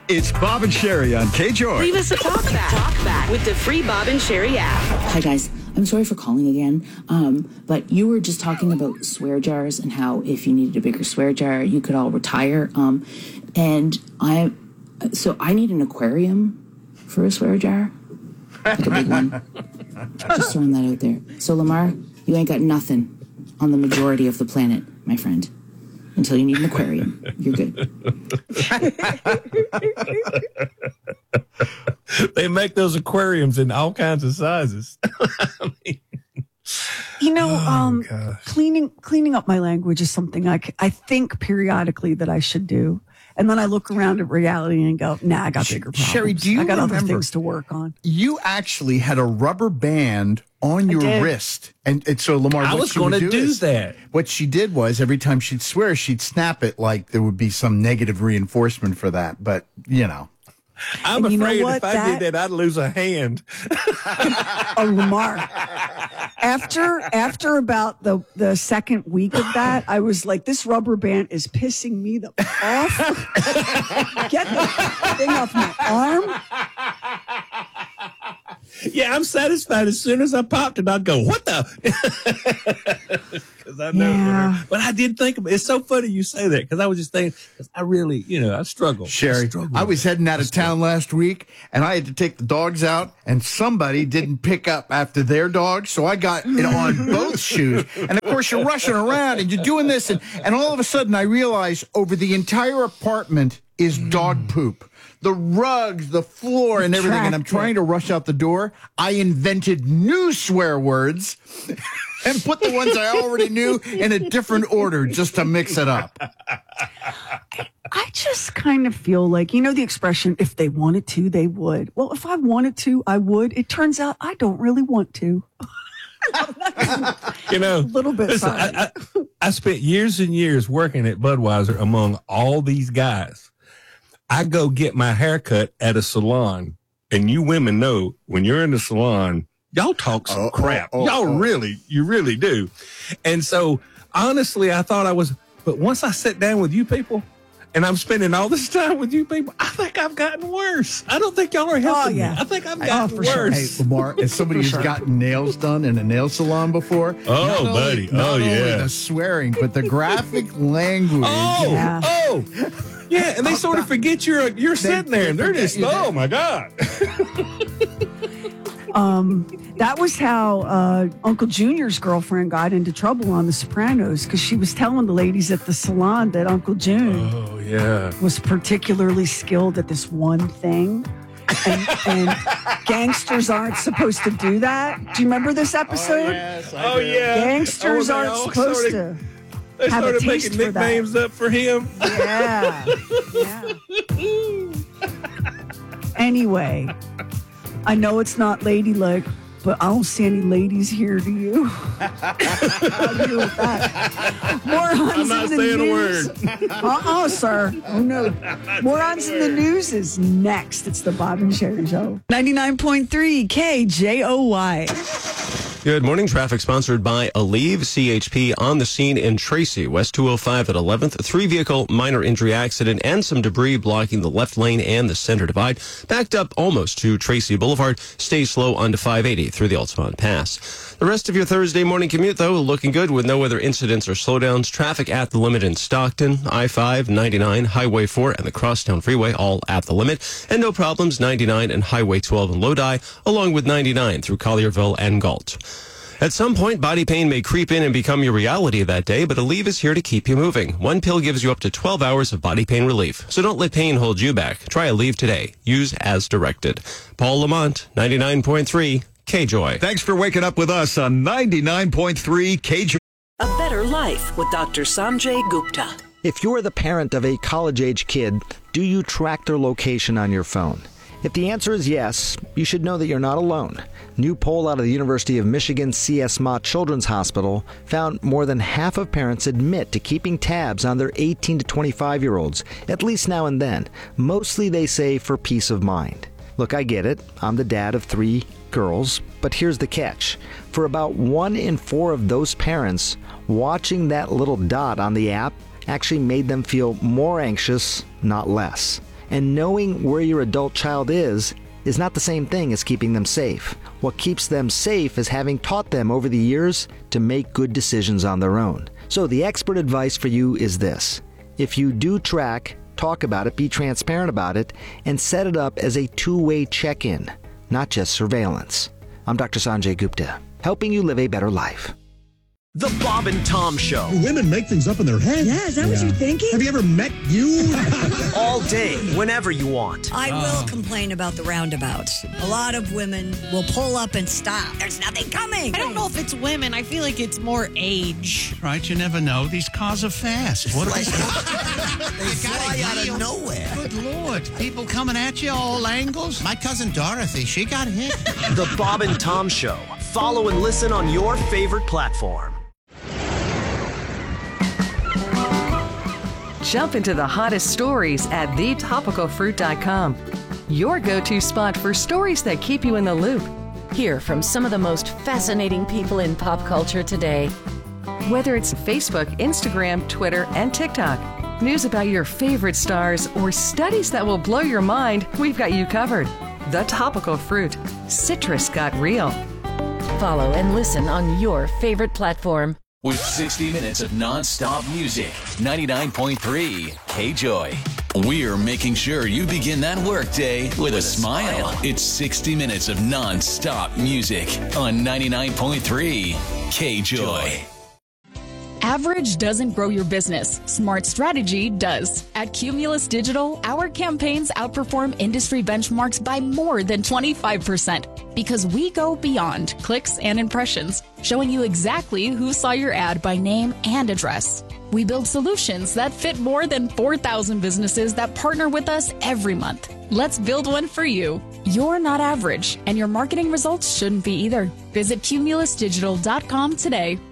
It's Bob and Sherry on K-Joy. Leave us a talk back with the free Bob and Sherry app. Hi, guys. I'm sorry for calling again, but you were just talking about swear jars and how if you needed a bigger swear jar, you could all retire. So I need an aquarium for a swear jar, like a big one. Just throwing that out there. So, Lamar, you ain't got nothing on the majority of the planet, my friend. Until you need an aquarium. You're good. They make those aquariums in all kinds of sizes. Cleaning up my language is something I think periodically that I should do. And then I look around at reality and go, nah, I got bigger problems. Sherry, do you I got remember, other things to work on. You actually had a rubber band on your wrist. And so, Lamar, I was going to do that. What she did was every time she'd swear, she'd snap it like there would be some negative reinforcement for that. But, you know. I'm afraid if I did that, I'd lose a hand. Oh, Lamar. After about the second week of that, I was like, this rubber band is pissing me the off. Get the thing off my arm. Yeah, I'm satisfied. As soon as I popped it, I'd go, what the? Because I know. But I did think about it. It's so funny you say that because I was just thinking, because I really, I struggle. Sherry, I was heading out of town last week and I had to take the dogs out and somebody didn't pick up after their dog. So I got it on both shoes. And of course, you're rushing around and you're doing this. And all of a sudden, I realize over the entire apartment is dog poop. The rugs, the floor, and everything. And I'm trying to rush out the door. I invented new swear words and put the ones I already knew in a different order just to mix it up. I just kind of feel like, the expression, if they wanted to, they would. Well, if I wanted to, I would. It turns out I don't really want to. A little bit. Listen, I spent years and years working at Budweiser among all these guys. I go get my hair cut at a salon, and you women know when you're in the salon, y'all talk some crap. You really do. And so, honestly, I thought I was, but once I sat down with you people, and I'm spending all this time with you people, I think I've gotten worse. I don't think y'all are helping me. I think I've gotten worse. Sure. Hey, Lamar, as somebody who's gotten nails done in a nail salon before. Oh, buddy. Not only the swearing, but the graphic language. Yeah, and they sort of forget you're sitting there, and they're just, oh, my God. That was how Uncle Junior's girlfriend got into trouble on The Sopranos because she was telling the ladies at the salon that Uncle June was particularly skilled at this one thing. And gangsters aren't supposed to do that. Do you remember this episode? Oh, yeah. Gangsters aren't supposed to. They started making nicknames up for him. Yeah. Anyway, I know it's not ladylike, but I don't see any ladies here, do you? I'll deal with that. I'm not saying a word. Sir. Oh, no. Morons in the News is next. It's the Bob and Sherry Show. 99.3 KJOY. Good morning. Traffic sponsored by Aleve CHP on the scene in Tracy, West 205 at 11th. 3-vehicle minor injury accident and some debris blocking the left lane and the center divide. Backed up almost to Tracy Boulevard. Stay slow onto 580 through the Altamont Pass. The rest of your Thursday morning commute, though, looking good with no other incidents or slowdowns. Traffic at the limit in Stockton, I-5, 99, Highway 4, and the Crosstown Freeway, all at the limit. And no problems, 99 and Highway 12 in Lodi, along with 99 through Collierville and Galt. At some point, body pain may creep in and become your reality that day, but Aleve is here to keep you moving. One pill gives you up to 12 hours of body pain relief. So don't let pain hold you back. Try Aleve today. Use as directed. Paul Lamont, 99.3 KJOY. Thanks for waking up with us on 99.3 KJOY. A better life with Dr. Sanjay Gupta. If you're the parent of a college-age kid, do you track their location on your phone? If the answer is yes, you should know that you're not alone. New poll out of the University of Michigan C.S. Mott Children's Hospital found more than half of parents admit to keeping tabs on their 18 to 25-year-olds, at least now and then. Mostly, they say, for peace of mind. Look, I get it. I'm the dad of 3 girls, but here's the catch. For about 1 in 4 of those parents, watching that little dot on the app actually made them feel more anxious, not less. And knowing where your adult child is not the same thing as keeping them safe. What keeps them safe is having taught them over the years to make good decisions on their own. So the expert advice for you is this. If you do track, talk about it, be transparent about it, and set it up as a two-way check-in, not just surveillance. I'm Dr. Sanjay Gupta, helping you live a better life. The Bob and Tom Show. Women make things up in their head. Yeah, is that what you're thinking? Have you ever met you? All day, whenever you want. I will complain about the roundabouts. A lot of women will pull up and stop. There's nothing coming. I don't know if it's women. I feel like it's more age. Right, you never know. These cars are fast. What they fly out of nowhere. Good Lord. People coming at you all angles. My cousin Dorothy, she got hit. The Bob and Tom Show. Follow and listen on your favorite platform. Jump into the hottest stories at thetopicalfruit.com. Your go-to spot for stories that keep you in the loop. Hear from some of the most fascinating people in pop culture today. Whether it's Facebook, Instagram, Twitter, and TikTok, news about your favorite stars, or studies that will blow your mind, we've got you covered. The Topical Fruit. Citrus got real. Follow and listen on your favorite platform. With 60 minutes of non-stop music, 99.3 K-Joy. We're making sure you begin that workday with a smile. It's 60 minutes of non-stop music on 99.3 K-Joy. Average doesn't grow your business. Smart strategy does. At Cumulus Digital, our campaigns outperform industry benchmarks by more than 25% because we go beyond clicks and impressions, showing you exactly who saw your ad by name and address. We build solutions that fit more than 4,000 businesses that partner with us every month. Let's build one for you. You're not average, and your marketing results shouldn't be either. Visit cumulusdigital.com today.